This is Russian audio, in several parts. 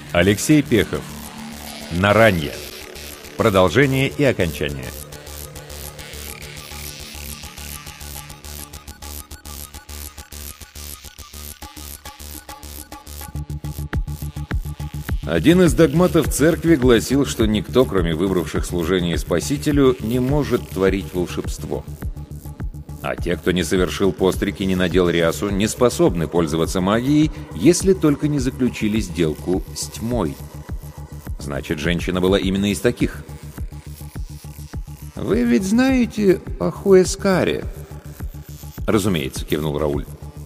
Алексей Пехов. Наранье. Продолжение и окончание. Один из догматов церкви гласил, что никто, кроме выбравших служение Спасителю, не может творить волшебство. А те, кто не совершил постриг и не надел рясу, не способны пользоваться магией, если только не заключили сделку с тьмой. Значит, женщина была именно из таких. «Вы ведь знаете о Хуэскаре?» «Разумеется», — кивнул Рауль.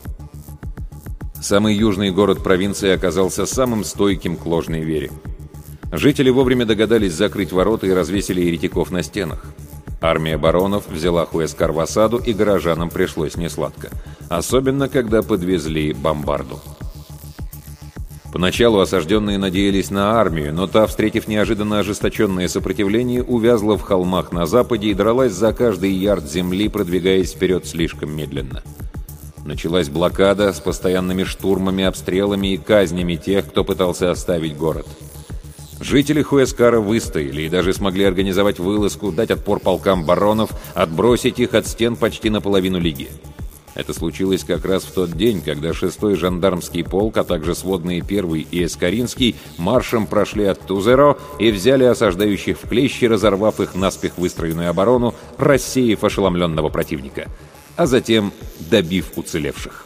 Самый южный город провинции оказался самым стойким к ложной вере. Жители вовремя догадались закрыть ворота и развесили еретиков на стенах. Армия баронов взяла Хуэскар в осаду, и горожанам пришлось несладко. Особенно, когда подвезли бомбарду. Поначалу осажденные надеялись на армию, но та, встретив неожиданно ожесточенное сопротивление, увязла в холмах на западе и дралась за каждый ярд земли, продвигаясь вперед слишком медленно. Началась блокада с постоянными штурмами, обстрелами и казнями тех, кто пытался оставить город. Жители Хуэскара выстояли и даже смогли организовать вылазку, дать отпор полкам баронов, отбросить их от стен почти наполовину лиги. Это случилось как раз в тот день, когда 6-й жандармский полк, а также сводные 1-й и Эскаринский маршем прошли от Тузеро и взяли осаждающих в клещи, разорвав их наспех выстроенную оборону, рассеяв ошеломленного противника, а затем добив уцелевших.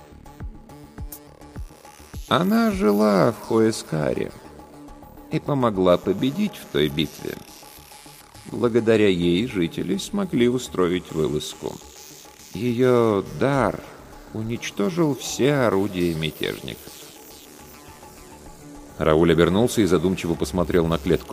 Она жила в Хуэскаре и помогла победить в той битве. Благодаря ей жители смогли устроить вылазку. Ее дар уничтожил все орудия мятежников. Рауль обернулся и задумчиво посмотрел на клетку.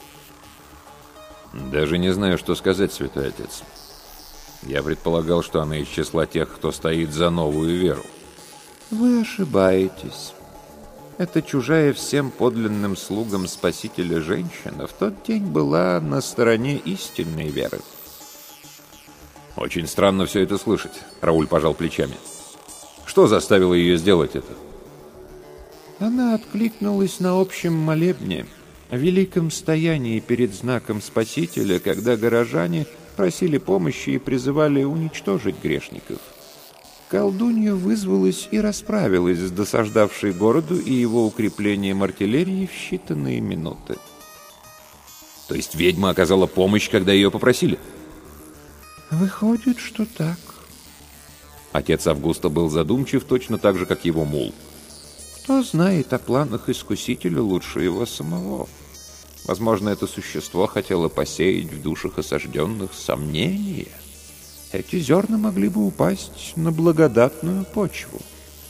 «Даже не знаю, что сказать, святой отец. Я предполагал, что она из числа тех, кто стоит за новую веру». «Вы ошибаетесь. Эта чужая всем подлинным слугам Спасителя женщина в тот день была на стороне истинной веры». «Очень странно все это слышать», — Рауль пожал плечами. «Что заставило ее сделать это?» Она откликнулась на общем молебне, о великом стоянии перед знаком Спасителя, когда горожане просили помощи и призывали уничтожить грешников. Колдунья вызвалась и расправилась с досаждавшей городу и его укреплением артиллерии в считанные минуты. То есть ведьма оказала помощь, когда ее попросили? Выходит, что так. Отец Августа был задумчив точно так же, как его мул. Кто знает о планах Искусителя лучше его самого? Возможно, это существо хотело посеять в душах осажденных сомнения. Эти зерна могли бы упасть на благодатную почву.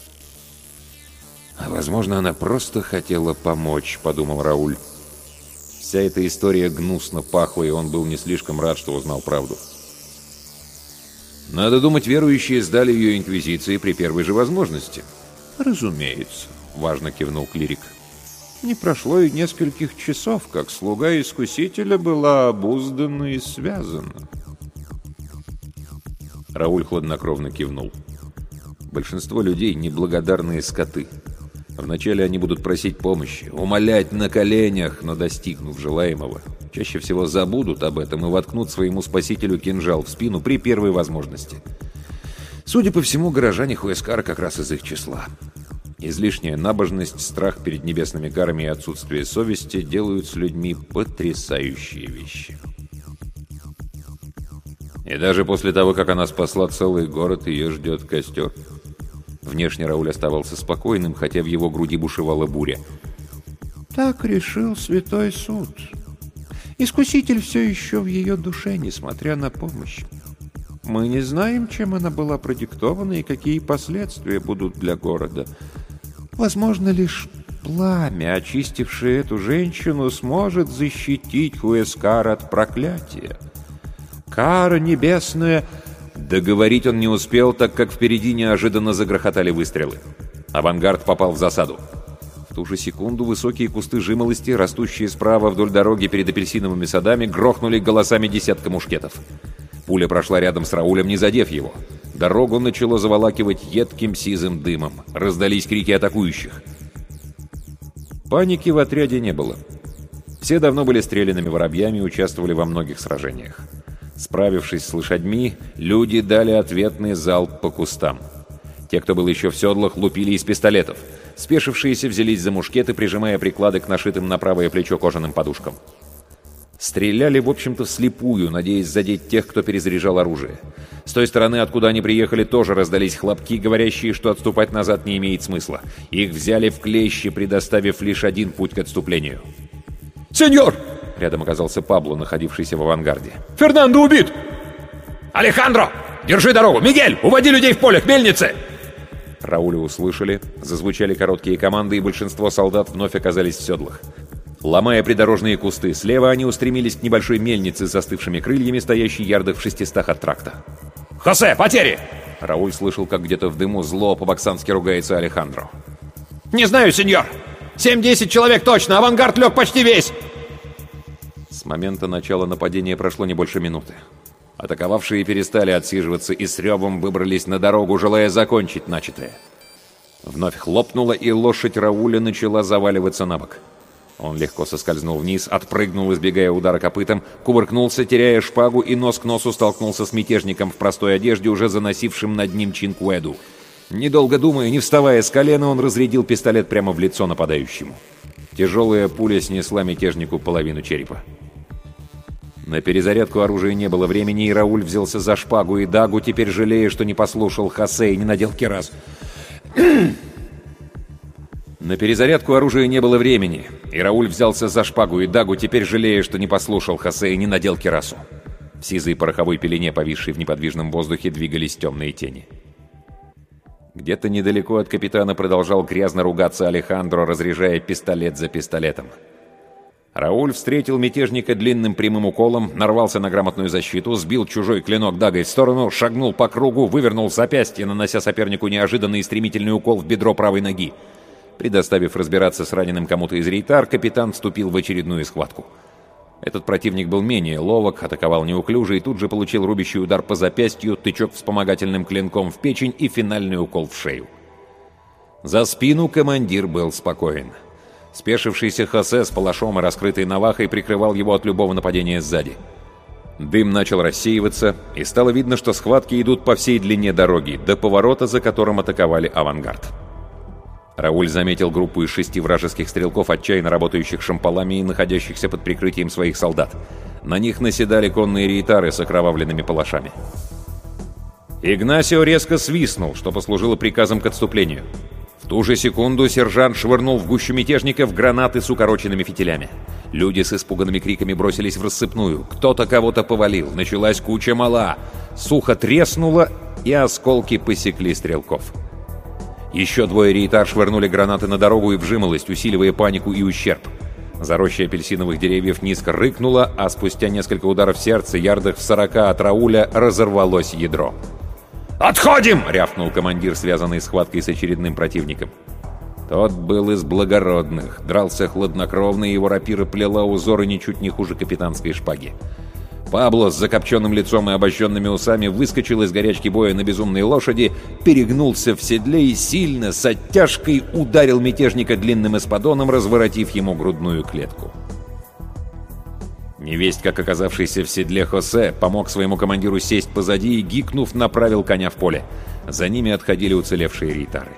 А возможно, она просто хотела помочь, подумал Рауль. Вся эта история гнусно пахла, и он был не слишком рад, что узнал правду. Надо думать, верующие сдали ее инквизиции при первой же возможности. «Разумеется», — важно кивнул клирик. «Не прошло и нескольких часов, как слуга Искусителя была обуздана и связана». Рауль хладнокровно кивнул. Большинство людей — неблагодарные скоты. Вначале они будут просить помощи, умолять на коленях, но, достигнув желаемого, чаще всего забудут об этом и воткнут своему спасителю кинжал в спину при первой возможности. Судя по всему, горожане Хуэскара как раз из их числа. Излишняя набожность, страх перед небесными карами и отсутствие совести делают с людьми потрясающие вещи. И даже после того, как она спасла целый город, ее ждет костер. Внешне Рауль оставался спокойным, хотя в его груди бушевала буря. Так решил Святой Суд. Искуситель все еще в ее душе, несмотря на помощь. Мы не знаем, чем она была продиктована и какие последствия будут для города. Возможно, лишь пламя, очистившее эту женщину, сможет защитить Хуэскар от проклятия. Кара небесная... Договорить он не успел, так как впереди неожиданно загрохотали выстрелы. Авангард попал в засаду. В ту же секунду высокие кусты жимолости, растущие справа вдоль дороги перед апельсиновыми садами, грохнули голосами десятка мушкетов. Пуля прошла рядом с Раулем, не задев его. Дорогу начало заволакивать едким сизым дымом. Раздались крики атакующих. Паники в отряде не было. Все давно были стрелянными воробьями и участвовали во многих сражениях. Справившись с лошадьми, люди дали ответный залп по кустам. Те, кто был еще в седлах, лупили из пистолетов. Спешившиеся взялись за мушкеты, прижимая приклады к нашитым на правое плечо кожаным подушкам. Стреляли, в общем-то, вслепую, надеясь задеть тех, кто перезаряжал оружие. С той стороны, откуда они приехали, тоже раздались хлопки, говорящие, что отступать назад не имеет смысла. Их взяли в клещи, предоставив лишь один путь к отступлению. «Сеньор!» — рядом оказался Пабло, находившийся в авангарде. «Фернандо убит!» «Алехандро! Держи дорогу! Мигель, уводи людей в поле, к мельнице!» Рауля услышали, зазвучали короткие команды, и большинство солдат вновь оказались в седлах. Ломая придорожные кусты, слева они устремились к небольшой мельнице с застывшими крыльями, стоящей ярдах в 600 от тракта. «Хосе, потери!» Рауль слышал, как где-то в дыму зло по-боксански ругается Алехандро. «Не знаю, сеньор! 7-10 человек точно! Авангард лег почти весь!» С момента начала нападения прошло не больше минуты. Атаковавшие перестали отсиживаться и с ревом выбрались на дорогу, желая закончить начатое. Вновь хлопнуло, и лошадь Рауля начала заваливаться на бок. Он легко соскользнул вниз, отпрыгнул, избегая удара копытом, кувыркнулся, теряя шпагу, и нос к носу столкнулся с мятежником в простой одежде, уже заносившим над ним чинкуэду. Недолго думая, не вставая с колена, он разрядил пистолет прямо в лицо нападающему. Тяжелая пуля снесла мятежнику половину черепа. На перезарядку оружия не было времени, и Рауль взялся за шпагу и дагу, теперь жалея, что не послушал Хосе и не надел кирас. На перезарядку оружия не было времени, и Рауль взялся за шпагу и дагу, теперь жалея, что не послушал Хосе и не надел кирасу. В сизой пороховой пелене, повисшей в неподвижном воздухе, двигались темные тени. Где-то недалеко от капитана продолжал грязно ругаться Алехандро, разряжая пистолет за пистолетом. Рауль встретил мятежника длинным прямым уколом, нарвался на грамотную защиту, сбил чужой клинок дагой в сторону, шагнул по кругу, вывернул запястье, нанося сопернику неожиданный и стремительный укол в бедро правой ноги. Предоставив разбираться с раненым кому-то из рейтар, капитан вступил в очередную схватку. Этот противник был менее ловок, атаковал неуклюже и тут же получил рубящий удар по запястью, тычок вспомогательным клинком в печень и финальный укол в шею. За спину командир был спокоен. Спешившийся Хосе с палашом и раскрытой навахой прикрывал его от любого нападения сзади. Дым начал рассеиваться, и стало видно, что схватки идут по всей длине дороги, до поворота, за которым атаковали авангард. Рауль заметил группу из 6 вражеских стрелков, отчаянно работающих шампалами и находящихся под прикрытием своих солдат. На них наседали конные рейтары с окровавленными палашами. Игнасио резко свистнул, что послужило приказом к отступлению. В ту же секунду сержант швырнул в гущу мятежников гранаты с укороченными фитилями. Люди с испуганными криками бросились в рассыпную. Кто-то кого-то повалил. Началась куча мала. Сухо треснуло, и осколки посекли стрелков. Еще 2 рейтар швырнули гранаты на дорогу и в жимолость, усиливая панику и ущерб. За рощей апельсиновых деревьев низко рыкнуло, а спустя несколько ударов сердца, ярдах в 40 от Рауля, разорвалось ядро. «Отходим!» — рявкнул командир, связанный схваткой с очередным противником. Тот был из благородных, дрался хладнокровно, и его рапира плела узоры ничуть не хуже капитанской шпаги. Пабло с закопченным лицом и обожженными усами выскочил из горячки боя на безумной лошади, перегнулся в седле и сильно, с оттяжкой, ударил мятежника длинным эспадоном, разворотив ему грудную клетку. Невесть, как оказавшийся в седле Хосе, помог своему командиру сесть позади и, гикнув, направил коня в поле. За ними отходили уцелевшие рейтары.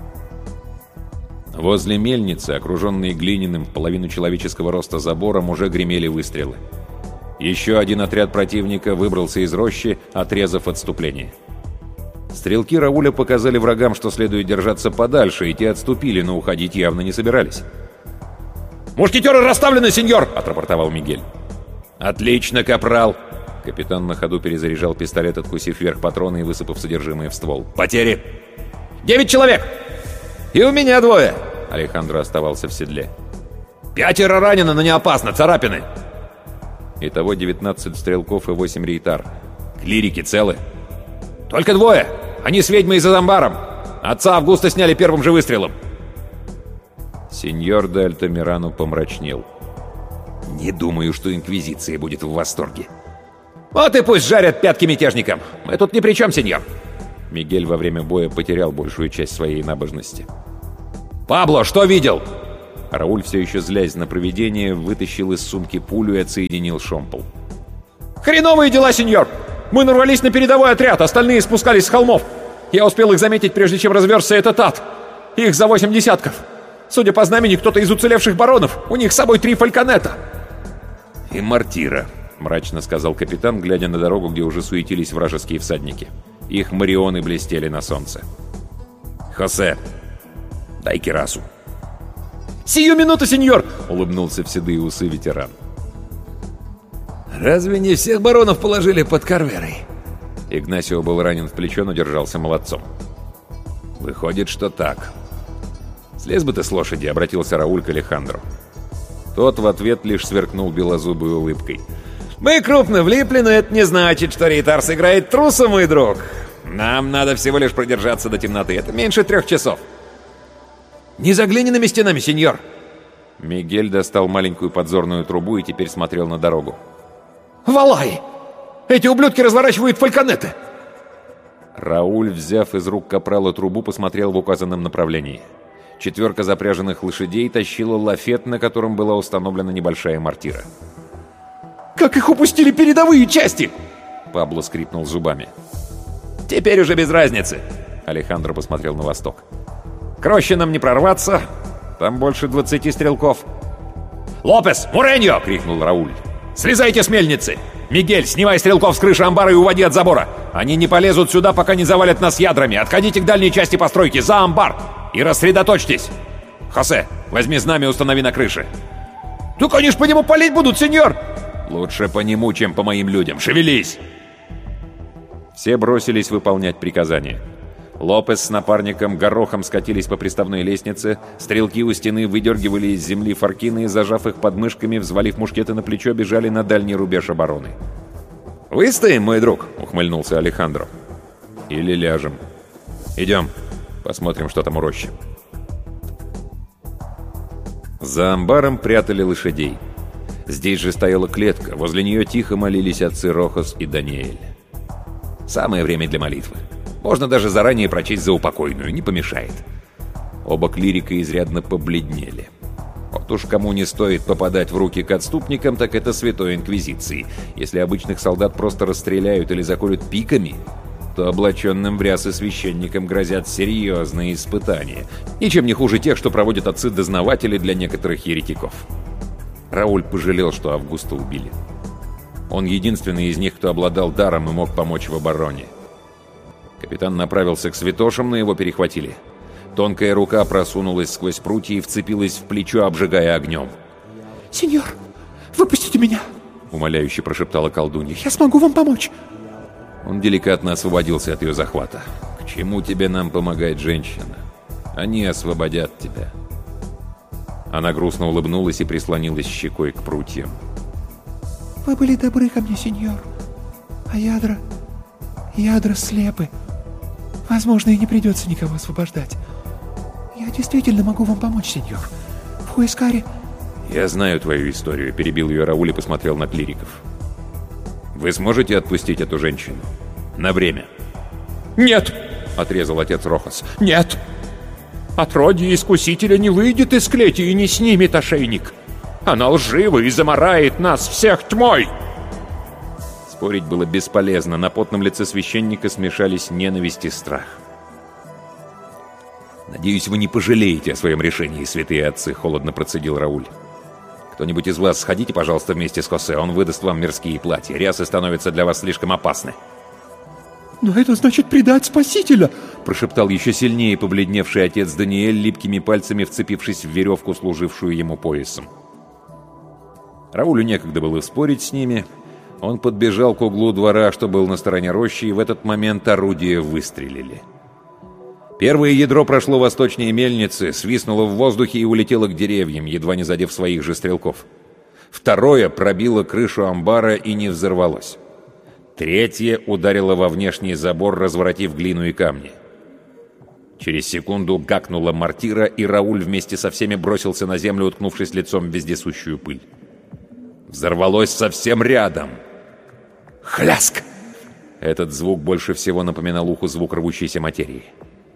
Возле мельницы, окруженные глиняным в половину человеческого роста забором, уже гремели выстрелы. Еще один отряд противника выбрался из рощи, отрезав отступление. Стрелки Рауля показали врагам, что следует держаться подальше, и те отступили, но уходить явно не собирались. «Мушкетеры расставлены, сеньор!» — отрапортовал Мигель. «Отлично, капрал!» Капитан на ходу перезаряжал пистолет, откусив вверх патроны и высыпав содержимое в ствол. «Потери! 9 человек! И у меня 2!» Алехандро оставался в седле. 5 ранено, но не опасно, царапины!» Итого 19 стрелков и 8 рейтар. Клирики целы? «Только 2! Они с ведьмой и за амбаром! Отца Августа сняли первым же выстрелом!» Сеньор де Альтамирану помрачнел. «Не думаю, что Инквизиция будет в восторге». «Вот и пусть жарят пятки мятежникам! Мы тут ни при чем, сеньор!» Мигель во время боя потерял большую часть своей набожности. «Пабло, что видел?» Рауль, все еще злясь на провидение, вытащил из сумки пулю и отсоединил шомпол. «Хреновые дела, сеньор! Мы нарвались на передовой отряд, остальные спускались с холмов. Я успел их заметить, прежде чем разверзся этот ад. Их за 8 десятков. Судя по знамени, кто-то из уцелевших баронов. У них с собой 3 фальконета». «И мортира», — мрачно сказал капитан, глядя на дорогу, где уже суетились вражеские всадники. Их морионы блестели на солнце. «Хосе, дай кирасу». «Сию минуту, сеньор!» — улыбнулся в седые усы ветеран. «Разве не всех баронов положили под Корверой?» Игнасио был ранен в плечо, но держался молодцом. «Выходит, что так». «Слез бы ты с лошади», — обратился Рауль к Алехандро. Тот в ответ лишь сверкнул белозубой улыбкой. «Мы крупно влипли, но это не значит, что Рейтар сыграет труса, мой друг. Нам надо всего лишь продержаться до темноты. Это меньше 3 часов». «Не за глиняными стенами, сеньор!» Мигель достал маленькую подзорную трубу и теперь смотрел на дорогу. «Валай! Эти ублюдки разворачивают фальконеты!» Рауль, взяв из рук капрала трубу, посмотрел в указанном направлении. 4 запряженных лошадей тащила лафет, на котором была установлена небольшая мортира. «Как их упустили передовые части!» Пабло скрипнул зубами. «Теперь уже без разницы!» Алехандро посмотрел на восток. «К роще нам не прорваться. Там больше 20 стрелков». «Лопес! Муреньо!» — крикнул Рауль. «Слезайте с мельницы! Мигель, снимай стрелков с крыши амбара и уводи от забора! Они не полезут сюда, пока не завалят нас ядрами! Отходите к дальней части постройки, за амбар! И рассредоточьтесь! Хосе, возьми знамя и установи на крыше!» «Так они ж по нему палить будут, сеньор!» «Лучше по нему, чем по моим людям! Шевелись!» Все бросились выполнять приказания. Лопес с напарником горохом скатились по приставной лестнице, стрелки у стены выдергивали из земли форкины и, зажав их подмышками, взвалив мушкеты на плечо, бежали на дальний рубеж обороны. «Выстоим, мой друг!» — ухмыльнулся Алехандро. «Или ляжем. Идем, посмотрим, что там у рощи». За амбаром прятали лошадей. Здесь же стояла клетка, возле нее тихо молились отцы Рохос и Даниэль. Самое время для молитвы. Можно даже заранее прочесть заупокойную, не помешает. Оба клирика изрядно побледнели. Вот уж кому не стоит попадать в руки к отступникам, так это Святой Инквизиции. Если обычных солдат просто расстреляют или заколют пиками, то облаченным в рясы священникам грозят серьезные испытания. Ничем не хуже тех, что проводят отцы-дознаватели для некоторых еретиков. Рауль пожалел, что Августа убили. Он единственный из них, кто обладал даром и мог помочь в обороне. Капитан направился к святошам, но его перехватили. Тонкая рука просунулась сквозь прутья и вцепилась в плечо, обжигая огнем. «Сеньор, выпустите меня!» — умоляюще прошептала колдунья. «Я смогу вам помочь!» Он деликатно освободился от ее захвата. «К чему тебе нам помогает женщина? Они освободят тебя». Она грустно улыбнулась и прислонилась щекой к прутьям. «Вы были добры ко мне, сеньор, а ядра слепы. Возможно, и не придется никого освобождать. Я действительно могу вам помочь, сеньор. В Хуэскаре...» «Я знаю твою историю», — перебил ее Рауль и посмотрел на клириков. «Вы сможете отпустить эту женщину? На время?» «Нет!» — отрезал отец Рохос. «Нет! Отродье Искусителя не выйдет из клети и не снимет ошейник. Она лжива и замарает нас всех тьмой!» Спорить было бесполезно. На потном лице священника смешались ненависть и страх. «Надеюсь, вы не пожалеете о своем решении, святые отцы», — холодно процедил Рауль. «Кто-нибудь из вас сходите, пожалуйста, вместе с Хосе. Он выдаст вам мирские платья. Рясы становятся для вас слишком опасны». «Но это значит предать Спасителя!» — прошептал еще сильнее побледневший отец Даниэль, липкими пальцами вцепившись в веревку, служившую ему поясом. Раулю некогда было спорить с ними. Он подбежал к углу двора, что был на стороне рощи, и в этот момент орудия выстрелили. Первое ядро прошло восточнее мельницы, свистнуло в воздухе и улетело к деревьям, едва не задев своих же стрелков. Второе пробило крышу амбара и не взорвалось. Третье ударило во внешний забор, разворотив глину и камни. Через секунду гакнула мортира, и Рауль вместе со всеми бросился на землю, уткнувшись лицом в вездесущую пыль. Взорвалось совсем рядом. Хляск! Этот звук больше всего напоминал уху звук рвущейся материи.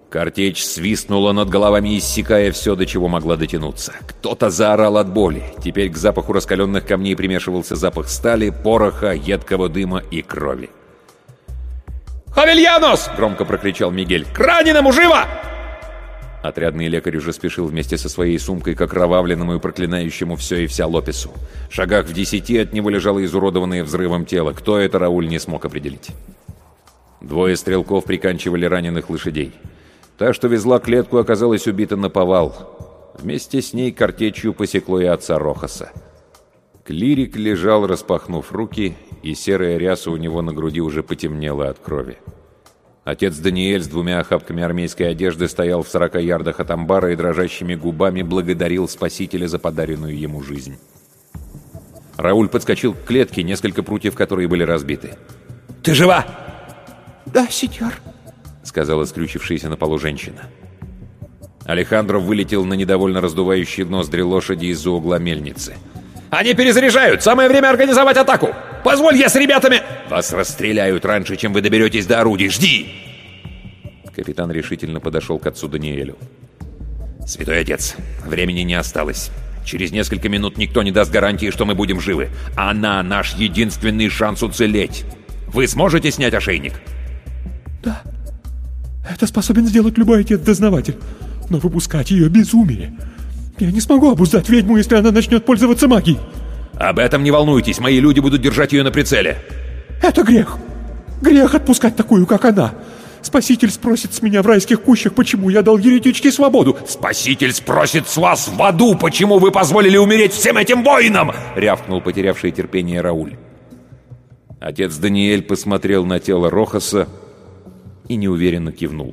Картечь свистнула над головами, иссякая все, до чего могла дотянуться. Кто-то заорал от боли. Теперь к запаху раскаленных камней примешивался запах стали, пороха, едкого дыма и крови. «Хавельянос!» — громко прокричал Мигель. «К раненому! Живо!» Отрядный лекарь уже спешил вместе со своей сумкой к окровавленному и проклинающему все и вся Лопесу. В шагах в 10 от него лежало изуродованное взрывом тело. Кто это, Рауль не смог определить. Двое стрелков приканчивали раненых лошадей. Та, что везла клетку, оказалась убита наповал. Вместе с ней картечью посекло и отца Рохаса. Клирик лежал, распахнув руки, и серая ряса у него на груди уже потемнела от крови. Отец Даниэль с 2 охапками армейской одежды стоял в 40 ярдах от амбара и дрожащими губами благодарил Спасителя за подаренную ему жизнь. Рауль подскочил к клетке, несколько прутьев которой были разбиты. «Ты жива?» «Да, сеньор», — сказала скрючившаяся на полу женщина. Алехандро вылетел на недовольно раздувающий ноздри лошади из-за угла мельницы. «Они перезаряжают! Самое время организовать атаку! Позволь, я с ребятами...» «Вас расстреляют раньше, чем вы доберетесь до орудий! Жди!» Капитан решительно подошел к отцу Даниэлю. «Святой отец, времени не осталось. Через несколько минут никто не даст гарантии, что мы будем живы. Она наш единственный шанс уцелеть. Вы сможете снять ошейник?» «Да, это способен сделать любой отец-дознаватель, но выпускать ее безумие. Я не смогу обуздать ведьму, если она начнет пользоваться магией». «Об этом не волнуйтесь, мои люди будут держать ее на прицеле». «Это грех. Грех отпускать такую, как она. Спаситель спросит с меня в райских кущах, почему я дал еретичке свободу». «Спаситель спросит с вас в аду, почему вы позволили умереть всем этим воинам!» — рявкнул потерявший терпение Рауль. Отец Даниэль посмотрел на тело Рохаса и неуверенно кивнул.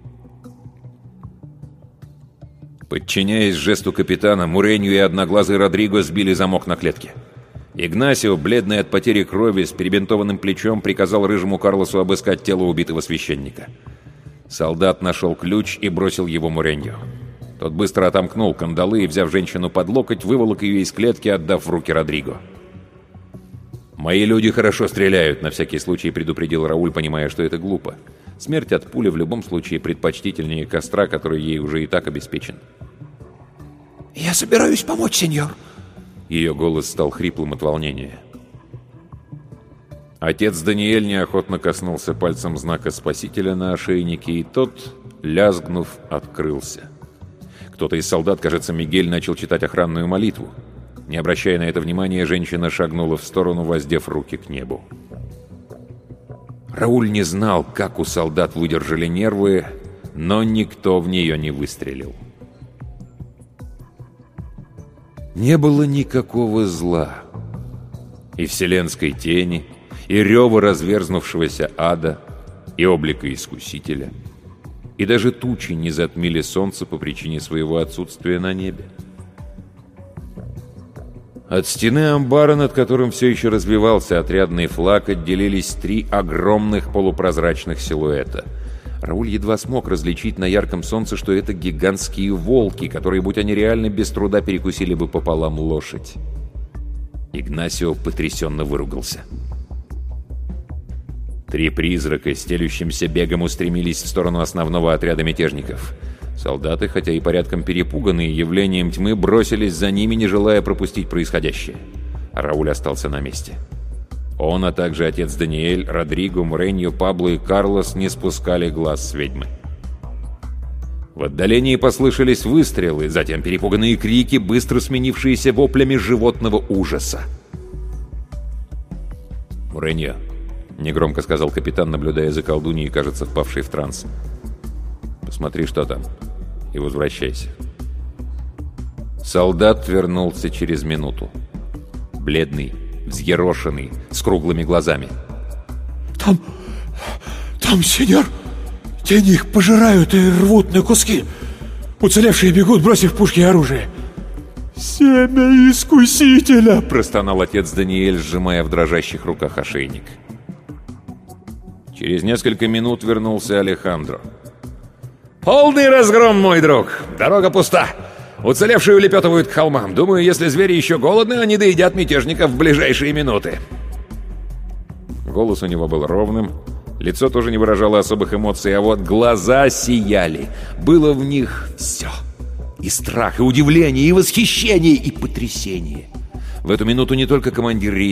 Подчиняясь жесту капитана, Муренью и одноглазый Родриго сбили замок на клетке. Игнасио, бледный от потери крови, с перебинтованным плечом, приказал рыжему Карлосу обыскать тело убитого священника. Солдат нашел ключ и бросил его Муренью. Тот быстро отомкнул кандалы и, взяв женщину под локоть, выволок ее из клетки, отдав в руки Родриго. «Мои люди хорошо стреляют», — на всякий случай предупредил Рауль, понимая, что это глупо. Смерть от пули в любом случае предпочтительнее костра, который ей уже и так обеспечен. «Я собираюсь помочь, сеньор». Ее голос стал хриплым от волнения. Отец Даниэль неохотно коснулся пальцем знака Спасителя на ошейнике, и тот, лязгнув, открылся. Кто-то из солдат, кажется, Мигель, начал читать охранную молитву. Не обращая на это внимания, женщина шагнула в сторону, воздев руки к небу. Рауль не знал, как у солдат выдержали нервы, но никто в нее не выстрелил. Не было никакого зла. И вселенской тени, и рева разверзнувшегося ада, и облика Искусителя. И даже тучи не затмили солнце по причине своего отсутствия на небе. От стены амбара, над которым все еще развивался отрядный флаг, отделились 3 огромных полупрозрачных силуэта. Рауль едва смог различить на ярком солнце, что это гигантские волки, которые, будь они реально, без труда перекусили бы пополам лошадь. Игнасио потрясенно выругался. 3 призрака, стелющимся бегом, устремились в сторону основного отряда мятежников. Солдаты, хотя и порядком перепуганные явлением тьмы, бросились за ними, не желая пропустить происходящее. Рауль остался на месте. Он, а также отец Даниэль, Родриго, Муренью, Пабло и Карлос не спускали глаз с ведьмы. В отдалении послышались выстрелы, затем перепуганные крики, быстро сменившиеся воплями животного ужаса. «Муренью», — негромко сказал капитан, наблюдая за колдуньей, кажется, впавшей в транс. «Посмотри, что там, и возвращайся». Солдат вернулся через минуту. Бледный, взъерошенный, с круглыми глазами. Там, сеньор, тени их пожирают и рвут на куски. Уцелевшие бегут, бросив пушки и оружие. «Семя Искусителя!» — простонал отец Даниэль, сжимая в дрожащих руках ошейник. Через несколько минут вернулся Алехандро. «Полный разгром, мой друг! Дорога пуста! Уцелевшие улепетывают к холмам. Думаю, если звери еще голодны, они доедят мятежников в ближайшие минуты». Голос у него был ровным, Лицо тоже не выражало особых эмоций, а вот глаза сияли. Было в них все. И страх, и удивление, и восхищение, и потрясение. В эту минуту не только командир